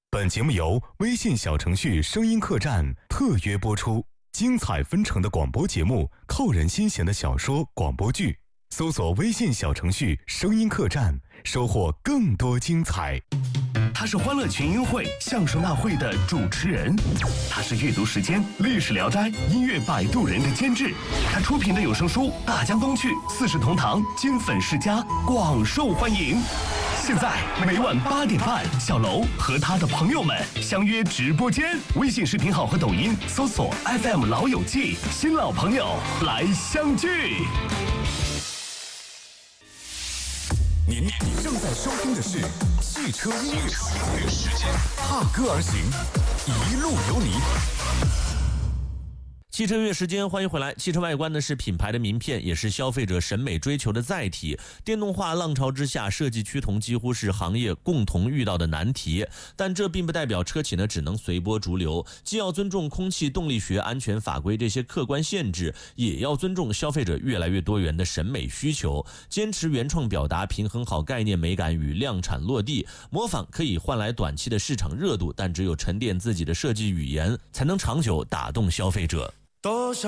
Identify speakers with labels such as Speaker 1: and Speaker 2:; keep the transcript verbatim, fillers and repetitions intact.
Speaker 1: 本节目由微信小程序声音客栈特约播出，精彩纷呈的广播节目，扣人心弦的小说、广播剧，搜索微信小程序声音客栈，收获更多精彩。
Speaker 2: 他是欢乐群英会相声大会的主持人，他是阅读时间历史聊斋音乐摆渡人的监制，他出品的有声书《大江东去》四世同堂金粉世家广受欢迎。现在每晚八点半，小楼和他的朋友们相约直播间，微信视频号和抖音搜索 F M 老友记，新老朋友来相聚。
Speaker 1: 您正在收听的是汽车音乐时间，踏歌而行，一路有你。
Speaker 3: 汽车音乐时间，欢迎回来。汽车外观呢是品牌的名片，也是消费者审美追求的载体。电动化浪潮之下，设计趋同几乎是行业共同遇到的难题。但这并不代表车企呢只能随波逐流，既要尊重空气动力学、安全法规这些客观限制，也要尊重消费者越来越多元的审美需求，坚持原创表达，平衡好概念美感与量产落地。模仿可以换来短期的市场热度，但只有沉淀自己的设计语言，才能长久打动消费者。
Speaker 4: 多少